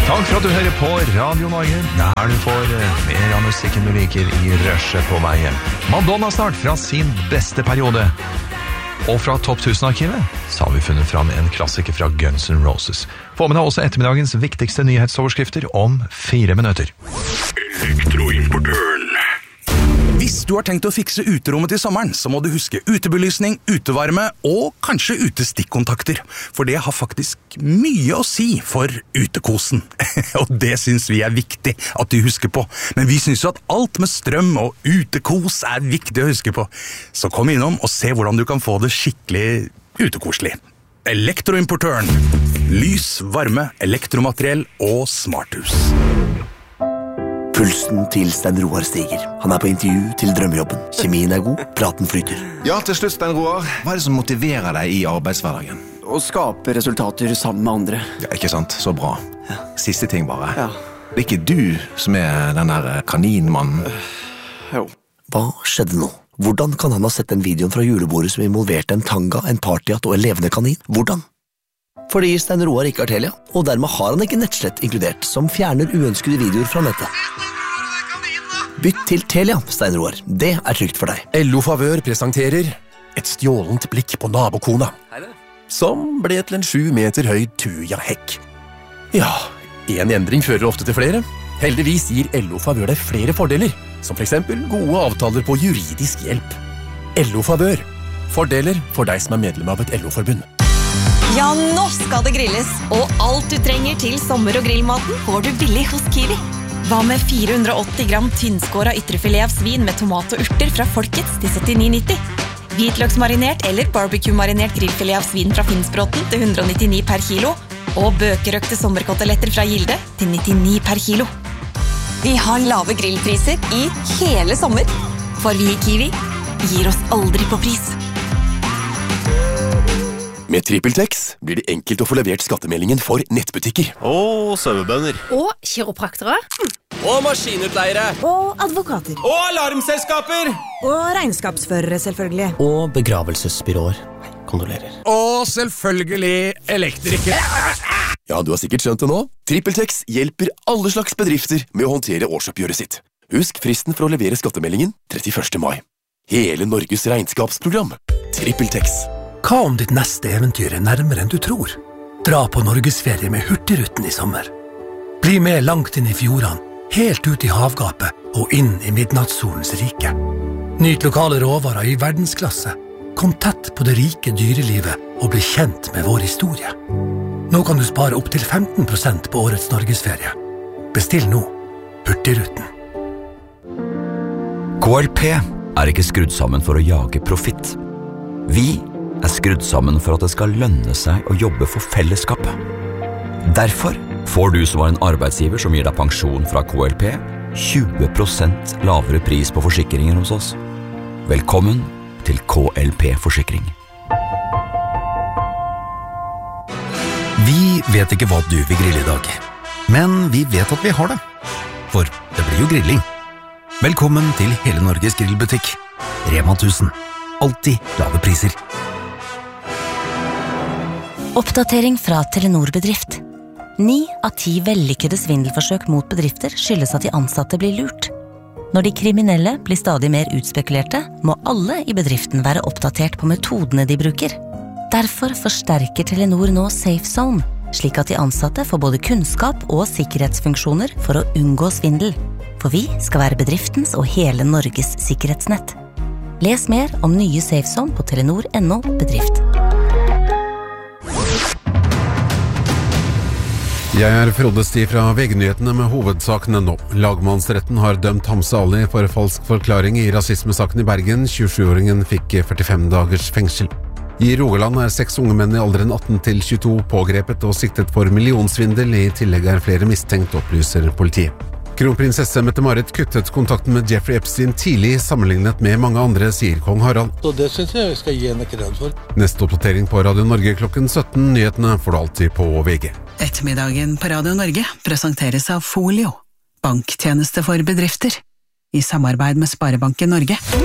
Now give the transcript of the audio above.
Takk for at du hører på Radio Norge, der du får mer av musikken du liker i rushet på veien. Madonna snart fra sin beste periode. Og fra Topp 1000-arkivet så har vi funnet fram en klassiker fra Guns N' Roses. Få med deg også ettermiddagens viktigste nyhetsoverskrifter om 4 minutter. Elektroimportøren. Hvis du har tenkt å fikse uterommet til sommeren, så må du huske utebelysning, utevarme og kanskje utestikkontakter. For det har faktisk mye å si for utekosen. Og det synes vi er viktig at du husker på. Men vi synes jo at alt med strøm og utekos er viktig å huske på. Så kom innom og se hvordan du kan få det skikkelig utekoselig. Elektroimportøren. Lys, varme, elektromateriell og smarthus. Pulsen til Stein Roar stiger. Han er på intervju til drømmejobben. Kjemien er god, praten flyter. Ja, til slutt, Stein Roar. Hva er det som motiverer deg i arbeidshverdagen? Å skape resultater sammen med andre. Ja, ikke sant? Så bra. Ja. Siste ting bare. Ja. Det er ikke du som er den der kaninmannen. Jo. Hva skjedde nå? Hvordan kan han ha sett den videoen fra julebordet som involverte en tanga, en partyhatt og en levende kanin? Hvordan? Fordi Stein Roar ikke har Telia, og dermed har han ikke nettslett inkludert, som fjerner uønskede videoer fra nettet. Bytt til Telia, Stein Roar. Det er trygt for deg. LO Favør presenterer et stjålent blikk på nabokona, som ble til en 7 meter høy tuja-hekk. Ja, en endring fører ofte til flere. Heldigvis gir LO Favør deg flere fordeler, som for eksempel gode avtaler på juridisk hjelp. LO Favør. Fordeler for deg som er medlem av et LO-forbund. Ja, nå skal det grilles, og alt du trenger til sommer- og grillmaten får du billig hos Kiwi. Hva med 480 gram tynnskåra ytrefilet av svin med tomat og urter fra Folkets til 79,90? Hvitløksmarinert eller barbecue-marinert grillfilet av svin fra Finnsbråten til 199 per kilo, og bøkerøkte sommerkoteletter fra Gilde til 99 per kilo. Vi har lave grillpriser i hele sommer, for vi i Kiwi gir oss aldri på pris. Med TrippelTex blir det enkelt å få levert skattemeldingen for nettbutikker. Og sauebønder. Og kiropraktere. Og maskinutleiere. Og advokater. Og alarmselskaper. Og regnskapsførere, selvfølgelig. Og begravelsesbyråer. Kondolerer. Og selvfølgelig elektrikere. Ja, du har sikkert skjønt det nå. TrippelTex hjelper alle slags bedrifter med å håndtere årsoppgjøret sitt. Husk fristen for å levere skattemeldingen 31. mai. Hele Norges regnskapsprogram. TrippelTex. Hva om ditt neste eventyr er nærmere enn du tror? Dra på Norgesferie med Hurtigruten i sommer. Bli med langt inn i fjordene, helt ut i havgapet og inn i midnattssolens rike. Nyt lokale råvarer i verdensklasse. Kom tett på det rike dyrelivet og bli kjent med vår historie. Nå kan du spare opp til 15% på årets Norgesferie. Bestill nå. Hurtigruten. KLP er ikke skrudd sammen for å jage profitt. Vi er skrudd sammen for at det skal lønne seg å jobbe for fellesskapet. Derfor får du som var en arbeidsgiver som gir deg pensjon fra KLP 20% lavere pris på forsikringer hos oss. Velkommen til KLP Forsikring. Vi vet ikke hva du vil grille i dag, men vi vet at vi har det. For det blir jo grilling. Velkommen til hele Norges grillbutikk. Rema 1000. Alltid lave priser. Oppdatering fra Telenor Bedrift. 9 av 10 vellykkede svindelforsøk mot bedrifter skyldes at de ansatte blir lurt. Når de kriminelle blir stadig mer utspekulerte, må alle i bedriften være oppdatert på metodene de bruker. Derfor forsterker Telenor nå Safe Zone, slik at de ansatte får både kunnskap og sikkerhetsfunksjoner for å unngå svindel. For vi skal være bedriftens og hele Norges sikkerhetsnett. Les mer om nye Safe Zone på telenor.no bedrift. Jeg er Frode Sti fra VG-nyhetene med hovedsakene nå. Lagmannsretten har dømt Hamza Ali for falsk forklaring i rasismesaken i Bergen. 27-åringen fikk 45 dagers fengsel. I Rogaland er 6 unge menn i alderen 18 til 22 pågrepet og siktet for millionsvindel. I tillegg er flere mistenkt, opplyser politiet. Kronprinsesse Mette-Marit kuttet kontakten med Jeffrey Epstein tidlig sammenlignet med mange andre, sier kong Harald. Så det synes jeg skal gi henne kred for. Neste oppdatering på Radio Norge klokken 17. Nyhetene får du alltid på VG. Ettermiddagen på Radio Norge presenteres av Folio, banktjeneste for bedrifter, i samarbeid med Sparebanken Norge.